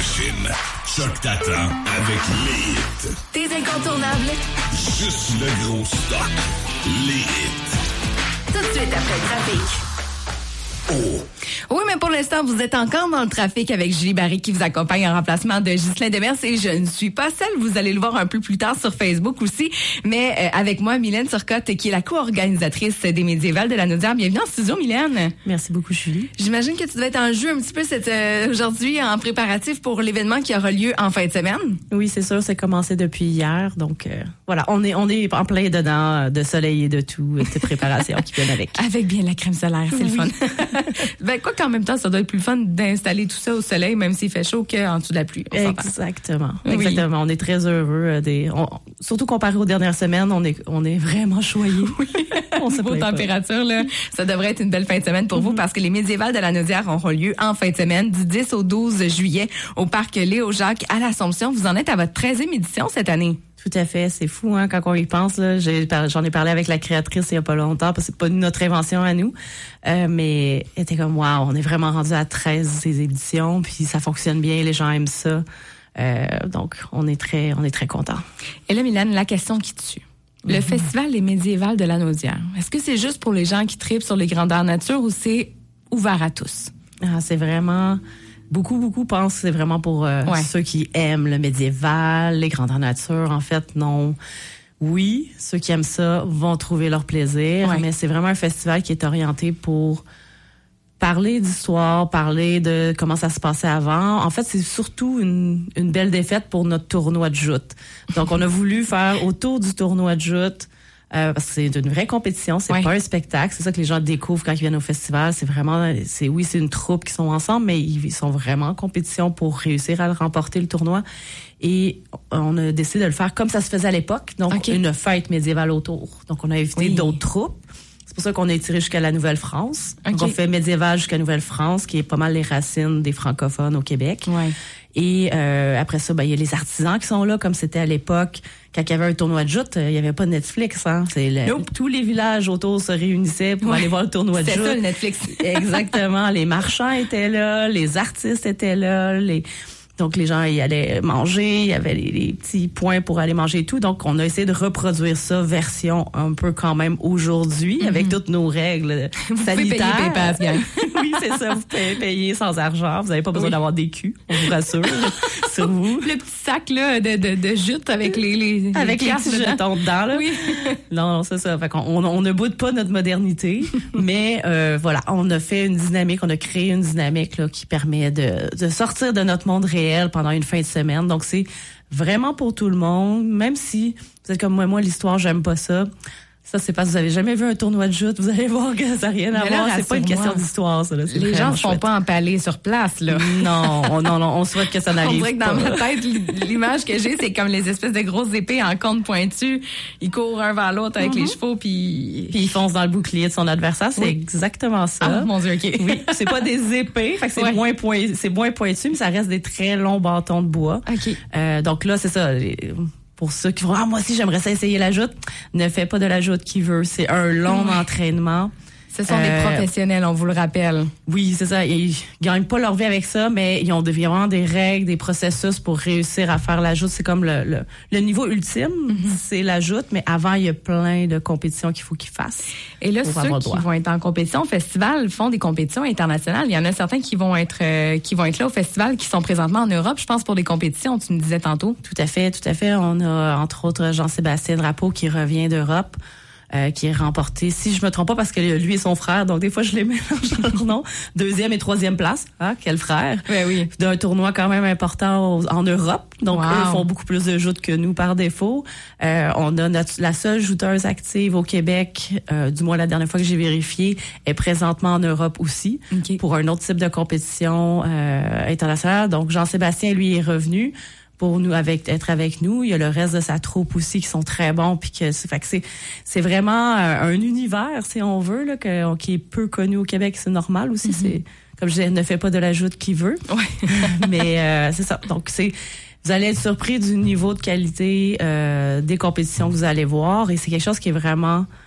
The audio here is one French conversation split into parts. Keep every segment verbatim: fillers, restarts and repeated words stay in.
machine. Choc t'attend avec les hits. Tes incontournables. Juste le gros stock. Les hits. Tout de suite après le trafic. Oh. Oui, mais pour l'instant, vous êtes encore dans le trafic avec Julie Barry qui vous accompagne en remplacement de Ghislain Demers et je ne suis pas seule. Vous allez le voir un peu plus tard sur Facebook aussi. Mais euh, avec moi, Mylène Turcotte, qui est la co-organisatrice des Médiévales de la Naudière. Bienvenue en studio, Mylène. Merci beaucoup, Julie. J'imagine que tu devais être en jeu un petit peu cette, euh, aujourd'hui en préparatif pour l'événement qui aura lieu en fin de semaine. Oui, c'est sûr, c'est commencé depuis hier. Donc, euh, voilà, on est, on est en plein dedans de soleil et de tout, de préparation qui viennent avec. Avec bien la crème solaire, c'est oui. le fun. Ben, quoi qu'en même temps, ça doit être plus le fun d'installer tout ça au soleil, même s'il fait chaud qu'en dessous de la pluie. Exactement. Oui. Exactement. On est très heureux. Des, on, surtout comparé aux dernières semaines, on est, on est vraiment choyés. Oui. On se Niveau température, là, ça devrait être une belle fin de semaine pour mm-hmm. vous parce que les Médiévales de la Naudière auront lieu en fin de semaine du dix au douze juillet au parc Léo-Jacques à l'Assomption. Vous en êtes à votre treizième édition cette année. Tout à fait, c'est fou hein quand on y pense là. J'ai, j'en ai parlé avec la créatrice il y a pas longtemps parce que c'est pas notre invention à nous, euh, mais elle était comme waouh, on est vraiment rendu à treize ces éditions puis ça fonctionne bien, les gens aiment ça, euh, donc on est très on est très contents. Et là, Mylène, la question qui tue. Le mm-hmm. Festival des Médiévales de la Naudière. Est-ce que c'est juste pour les gens qui tripent sur les grandeurs nature ou c'est ouvert à tous? Ah, c'est vraiment Beaucoup, beaucoup pensent que c'est vraiment pour euh, ouais. ceux qui aiment le médiéval, les grandeurs nature. En fait, non. Oui, ceux qui aiment ça vont trouver leur plaisir, ouais. mais c'est vraiment un festival qui est orienté pour parler d'histoire, parler de comment ça se passait avant. En fait, c'est surtout une, une belle défaite pour notre tournoi de joutes. Donc, on a voulu faire autour du tournoi de joutes Euh, parce que c'est une vraie compétition, c'est ouais. pas un spectacle. C'est ça que les gens découvrent quand ils viennent au festival. C'est vraiment, c'est oui, c'est une troupe qui sont ensemble, mais ils sont vraiment en compétition pour réussir à remporter le tournoi. Et on a décidé de le faire comme ça se faisait à l'époque, donc okay. une fête médiévale autour. Donc on a invité oui. d'autres troupes. C'est pour ça qu'on est tiré jusqu'à la Nouvelle-France. Okay. Donc on fait médiéval jusqu'à Nouvelle-France, qui est pas mal les racines des francophones au Québec. Ouais. Et euh, après ça, ben il y a les artisans qui sont là, comme c'était à l'époque. Quand il y avait un tournoi de joutes, il y avait pas de Netflix, hein. C'est le, nope. Tous les villages autour se réunissaient pour ouais. aller voir le tournoi de joutes. C'était ça le Netflix. Exactement. Les marchands étaient là, les artistes étaient là, les donc les gens y allaient manger, il y avait les, les petits points pour aller manger et tout. Donc on a essayé de reproduire ça version un peu quand même aujourd'hui mm-hmm. avec toutes nos règles vous sanitaires. Vous pouvez payer PayPal, oui, c'est ça, vous pouvez payer sans argent, vous n'avez pas besoin oui. d'avoir des culs, on vous rassure sur vous. Le petit sac là de de, de jute avec les les avec les, les petits jetons dedans là. Oui. Non, non, c'est ça. Fait qu'on on, on ne boude pas notre modernité, mais euh, voilà, on a fait une dynamique, on a créé une dynamique là qui permet de de sortir de notre monde réel pendant une fin de semaine. Donc, c'est vraiment pour tout le monde. Même si vous êtes comme moi, moi, l'histoire, j'aime pas ça. Ça, c'est parce que vous avez jamais vu un tournoi de joutes. Vous allez voir que ça n'a rien à voir. C'est pas une question d'histoire, ça. Là. C'est les gens ne sont chouette. pas empalés sur place, là. Non, on, non, non, on souhaite que ça n'arrive pas. On dirait que dans ma tête, l'image que j'ai, c'est comme les espèces de grosses épées en cône pointu. Ils courent un vers l'autre avec mm-hmm. les chevaux, puis... Puis ils foncent dans le bouclier de son adversaire. C'est oui. exactement ça. Ah, mon Dieu, OK. Oui, c'est pas des épées, fait que c'est, ouais. moins, point, c'est moins pointu, mais ça reste des très longs bâtons de bois. OK. Euh, donc là, c'est ça... Les, pour ceux qui vont, ah, moi aussi, j'aimerais ça essayer la joute. Ne fais pas de la joute qui veut. C'est un long oui. entraînement. Ce sont euh, des professionnels, on vous le rappelle. Oui, c'est ça. Ils gagnent pas leur vie avec ça, mais ils ont vraiment des règles, des processus pour réussir à faire la joute. C'est comme le, le, le niveau ultime, mm-hmm. c'est la joute, mais avant, il y a plein de compétitions qu'il faut qu'ils fassent. Et là, ceux qui droit. vont être en compétition au festival font des compétitions internationales. Il y en a certains qui vont être euh, qui vont être là au festival, qui sont présentement en Europe, je pense, pour des compétitions, tu me disais tantôt. Tout à fait, tout à fait. On a, entre autres, Jean-Sébastien Drapeau qui revient d'Europe. Euh, qui est remporté, si je me trompe pas, parce que lui et son frère, donc des fois je les mélange dans leur nom, deuxième et troisième place, hein, quel frère, ouais, oui. d'un tournoi quand même important au, en Europe, donc wow. eux font beaucoup plus de joutes que nous par défaut. Euh, on a notre, la seule jouteuse active au Québec, euh, du moins la dernière fois que j'ai vérifié, est présentement en Europe aussi, okay. pour un autre type de compétition euh, internationale. Donc Jean-Sébastien, lui, est revenu pour nous avec être avec nous. Il y a le reste de sa troupe aussi qui sont très bons, puis que c'est fait que c'est c'est vraiment un, un univers, si on veut, là, que, qui est peu connu au Québec. C'est normal aussi. Mm-hmm. C'est comme je disais, ne fait pas de la joute qui veut. Ouais. Mais euh, c'est ça. Donc c'est vous allez être surpris du niveau de qualité euh, des compétitions que vous allez voir, et c'est quelque chose qui est vraiment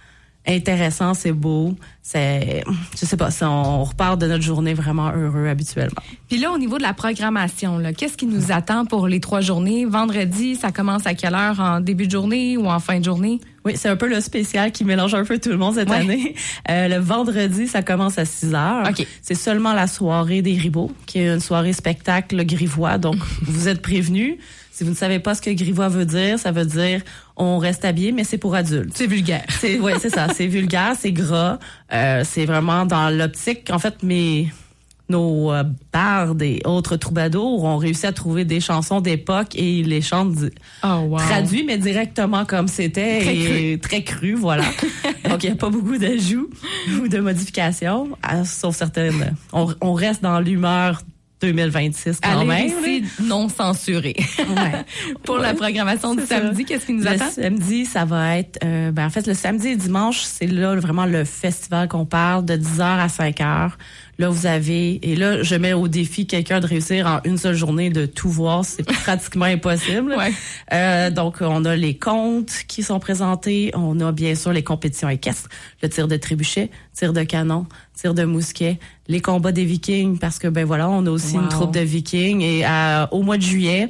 intéressant, c'est beau. C'est, je sais pas, c'est, on repart de notre journée vraiment heureux habituellement. Puis là, au niveau de la programmation, là, qu'est-ce qui nous attend pour les trois journées? Vendredi, ça commence à quelle heure? En début de journée ou en fin de journée? Oui, c'est un peu le spécial qui mélange un peu tout le monde cette ouais. année. Euh, le vendredi, ça commence à six heures. Okay. C'est seulement la soirée des Ribauds, qui est une soirée spectacle grivois. Donc, vous êtes prévenus. Si vous ne savez pas ce que grivois veut dire, ça veut dire on reste habillé, mais c'est pour adultes. C'est vulgaire. C'est, ouais, c'est ça. C'est vulgaire, c'est gras. Euh, c'est vraiment dans l'optique. En fait, mes nos euh, bardes et autres troubadours ont réussi à trouver des chansons d'époque et ils les chantent oh, wow. traduits, mais directement comme c'était. Très et cru. Très cru, voilà. Donc, il n'y a pas beaucoup d'ajouts ou de modifications, sauf certaines. On, on reste dans l'humeur deux mille vingt-six quand Allez, même. C'est non censuré. Ouais. Pour ouais. la programmation du samedi, ça. Qu'est-ce qui nous le attend? Le samedi, ça va être... Euh, ben en fait, le samedi et dimanche, c'est là vraiment le festival qu'on parle de dix heures à cinq heures. Là, vous avez... Et là, je mets au défi quelqu'un de réussir en une seule journée de tout voir. C'est pratiquement impossible. Ouais. Euh, donc, on a les contes qui sont présentés. On a bien sûr les compétitions équestres. Le tir de trébuchet, tir de canon, tir de mousquet, les combats des Vikings, parce que, ben voilà, on a aussi wow. une troupe de Vikings. Et à, au mois de juillet...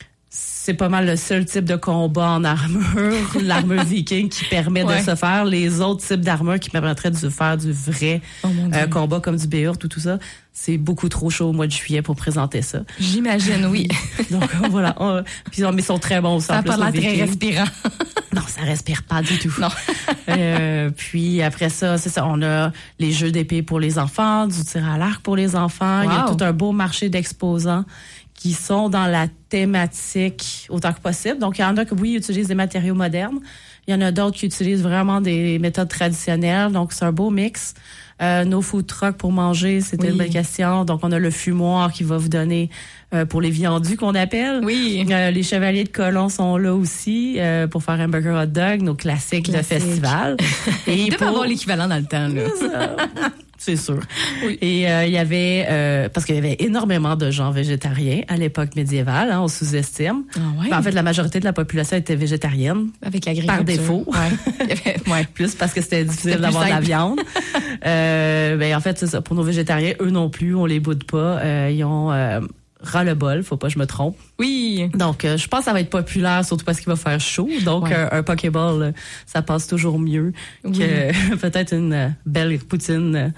C'est pas mal le seul type de combat en armure, l'armure viking qui permet ouais. de se faire. Les autres types d'armure qui permettraient de se faire du vrai oh euh, combat comme du Béhurt ou tout ça, c'est beaucoup trop chaud au mois de juillet pour présenter ça. J'imagine, oui. Donc voilà. On, puis ils sont très bons aussi. Ça n'a pas l'air très respirant. Non, ça respire pas du tout. Non. euh, puis après ça, c'est ça. On a les jeux d'épée pour les enfants, du tir à l'arc pour les enfants. Wow. Il y a tout un beau marché d'exposants qui sont dans la thématique autant que possible. Donc, il y en a qui, oui, utilisent des matériaux modernes. Il y en a d'autres qui utilisent vraiment des méthodes traditionnelles. Donc, c'est un beau mix. Euh, nos food trucks pour manger, c'était oui. une belle question. Donc, on a le fumoir qui va vous donner euh, pour les viandus qu'on appelle. Oui. Euh, les chevaliers de colons sont là aussi euh, pour faire hamburger hot dog, nos classiques Classique. de festival. Et il pour... avoir l'équivalent dans le temps, là. C'est sûr. Oui. Et il euh, y avait, euh, parce qu'il y avait énormément de gens végétariens à l'époque médiévale, hein, on sous-estime. Ah ouais. En fait, la majorité de la population était végétarienne. Avec l'agriculture. Par défaut. Ouais. ouais. Plus parce que c'était difficile c'était d'avoir de la viande. euh, ben, en fait, c'est ça. Pour nos végétariens, eux non plus, on les boude pas. Euh, ils ont... Euh, ras-le-bol, faut pas que je me trompe. Oui. Donc, euh, je pense que ça va être populaire, surtout parce qu'il va faire chaud. Donc, ouais. euh, un Pokéball, euh, ça passe toujours mieux oui. que peut-être une euh, belle poutine euh,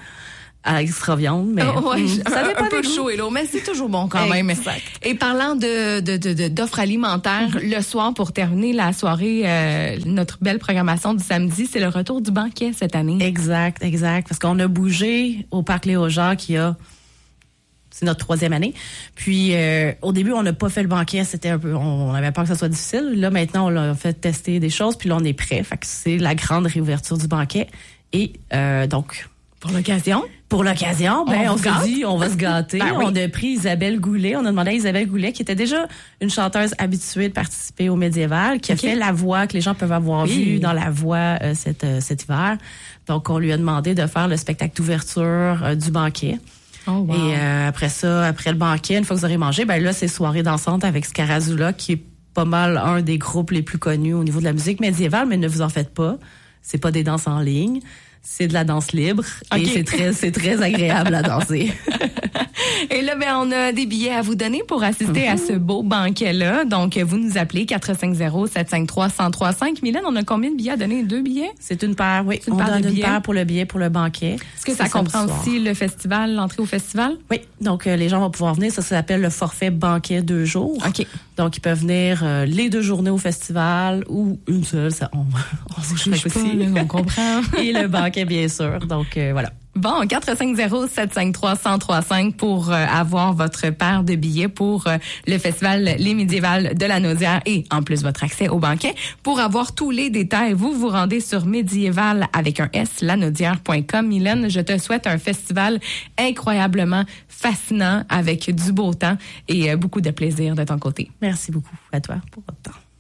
à extra viande. Mais oh, ouais, mm, ça un, dépend un peu chaud et lourd, mais c'est toujours bon quand même. Exact. Et parlant de, de, de, de d'offres alimentaires, mm-hmm. le soir, pour terminer la soirée, euh, notre belle programmation du samedi, c'est le retour du banquet cette année. Exact, exact. Parce qu'on a bougé au Parc Léo-Jacques il y a... C'est notre troisième année. Puis, euh, au début, on n'a pas fait le banquet. C'était un peu, on avait peur que ça soit difficile. Là, maintenant, on l'a fait tester des choses. Puis là, on est prêt. Fait que c'est la grande réouverture du banquet. Et euh, donc... Pour l'occasion? Pour l'occasion, ben, on, on s'est dit, on va se gâter. Ben oui. On a pris Isabelle Goulet. On a demandé à Isabelle Goulet, qui était déjà une chanteuse habituée de participer au médiéval, qui okay. a fait la voix que les gens peuvent avoir oui. vue dans la voix euh, cet, euh, cet hiver. Donc, on lui a demandé de faire le spectacle d'ouverture euh, du banquet. Oh, wow. Et euh, après ça, après le banquet, une fois que vous aurez mangé, ben là, c'est soirée dansante avec Scarazula, qui est pas mal un des groupes les plus connus au niveau de la musique médiévale, mais ne vous en faites pas. C'est pas des danses en ligne. C'est de la danse libre. Okay. Et c'est très, c'est très agréable à danser. Et là, ben, on a des billets à vous donner pour assister mm-hmm. à ce beau banquet-là. Donc, vous nous appelez quatre cinq zéro, sept cinq trois, un zéro trois cinq. Mylène, on a combien de billets à donner? Deux billets? C'est une paire, oui. Une on paire donne de une billets. paire pour le billet pour le banquet. Est-ce que ça comprend aussi le festival, l'entrée au festival? Oui. Donc, euh, les gens vont pouvoir venir. Ça, ça s'appelle le forfait banquet deux jours. OK. Donc, ils peuvent venir euh, les deux journées au festival ou une seule. Ça, on on se juge pas, là, on comprend. Et le banquet, bien sûr. Donc, euh, voilà. Bon, quatre cinq zéro, sept cinq trois, un zéro trois cinq pour euh, avoir votre paire de billets pour euh, le festival Les Médiévales de la Naudière et en plus votre accès au banquet. Pour avoir tous les détails, vous vous rendez sur médiéval avec un S, lanaudière point com. Mylène, je te souhaite un festival incroyablement fascinant avec du beau temps et euh, beaucoup de plaisir de ton côté. Merci beaucoup à toi pour votre temps.